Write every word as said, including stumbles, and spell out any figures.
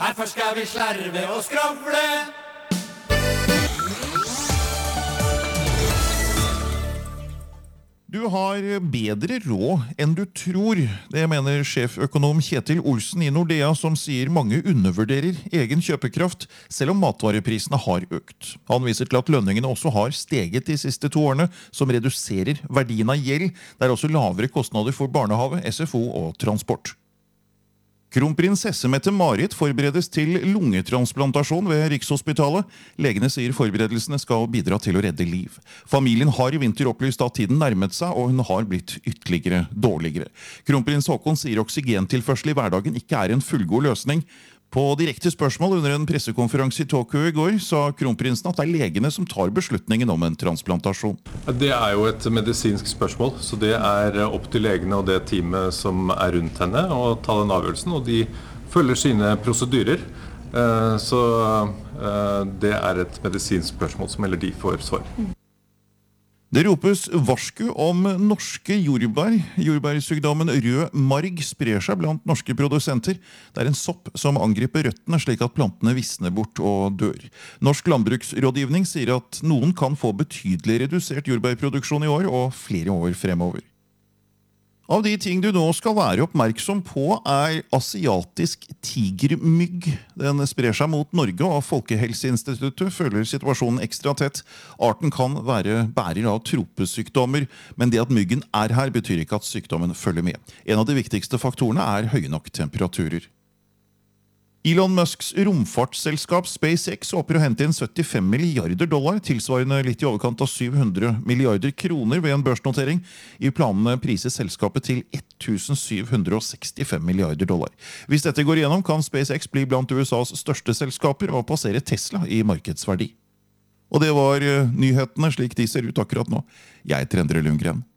Herfor skal vi slarve og skravle. Du har bedre råd enn du tror. Det mener sjeføkonom Kjetil Olsen i Nordea, som sier mange undervurderer egen kjøpekraft, selv om matvareprisene har økt. Han viser til at lønningene også har steget de siste to årene, som reduserer verdien av gjeld. Det er også lavere kostnader for barnehave, S F O og transport. Kronprinsesse Mette-Marit forberedes til lungetransplantasjon ved Rikshospitalet. Legene sier forberedelsene skal bidra til å redde liv. Familien har i vinter opplyst at tiden nærmet seg, og hun har blitt ytterligere dårligere. Kronprins Haakon sier oksygentilførsel i hverdagen ikke er en fullgod løsning. På direkte spørsmål under en pressekonferanse i Tokyo i går sa kronprinsen at det er legene som tar beslutningen om en transplantasjon. Det er jo et medisinsk spørsmål, så det er opp til legene og det teamet som er rundt henne å ta den avgjørelsen, og de følger sine prosedyrer. Så det er et medisinsk spørsmål som heller de får svar. Det ropes varsku om norske jordbær. Jordbærsykdommen rød marg sprer seg blant norske produsenter. Det er en sopp som angriper røttene slik at plantene visner bort og dør. Norsk landbruksrådgivning sier at noen kan få betydelig redusert jordbærproduksjon i år og flere år fremover. Av de ting du nå skal være oppmerksom på er asiatisk tigermygg. Den sprer seg mot Norge, og Folkehelseinstituttet følger situasjonen ekstra tett. Arten kan være bærer av tropesykdommer, men det at myggen er her betyr ikke at sykdommen følger med. En av de viktigste faktorene er høye nok temperaturer. Elon Musks romfartsselskap SpaceX håper å hente inn syttifem milliarder dollar, tilsvarende litt i overkant av syv hundre milliarder kroner ved en børsnotering. I planene prises selskapet til tusen syv hundre sekstifem milliarder dollar. Hvis dette går igjennom, kan SpaceX bli blant U S A's største selskaper og passere Tesla i markedsverdi. Og det var nyhetene slik de ser ut akkurat nå. Jeg heter Endre Lundgren.